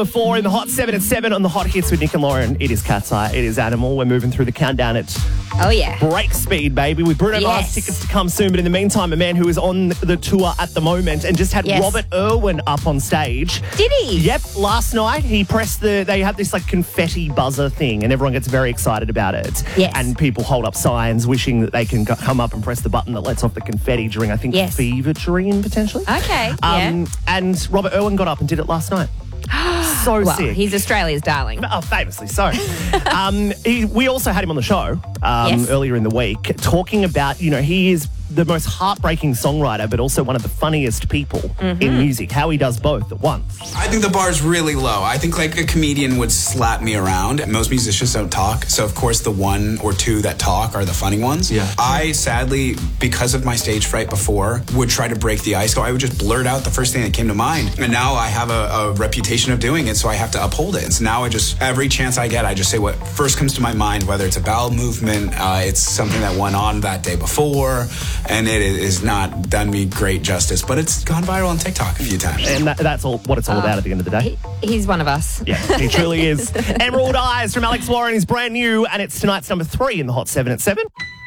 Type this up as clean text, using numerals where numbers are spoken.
Before in the Hot 7 at 7 on the Hot Hits with Nick and Lauren. It is Cat's Eye. It is Animal. We're moving through the countdown at break speed, baby. With Bruno Mars tickets to come soon. But in the meantime, a man who is on the tour at the moment and just had Robert Irwin up on stage. Did he? Yep. Last night, he pressed they have this like confetti buzzer thing and everyone gets very excited about it. Yes. And people hold up signs wishing that they can come up and press the button that lets off the confetti during, I think, Fever Dream, potentially. Okay. And Robert Irwin got up and did it last night. So sick. He's Australia's darling. Oh, famously so. We also had him on the show earlier in the week talking about, he is the most heartbreaking songwriter, but also one of the funniest people in music, how he does both at once. I think the bar's really low. I think like a comedian would slap me around. Most musicians don't talk, so of course the one or two that talk are the funny ones. Yeah. I sadly, because of my stage fright before, would try to break the ice, so I would just blurt out the first thing that came to mind. And now I have a reputation of doing it, so I have to uphold it. And so now every chance I get, I just say what first comes to my mind, whether it's a bowel movement, it's something that went on that day before, and it is not done me great justice, but it's gone viral on TikTok a few times. And that's what it's all about at the end of the day. He's one of us. Yeah, he truly is. Emerald Eyes from Alex Warren is brand new, and it's tonight's number 3 in the Hot 7 at 7.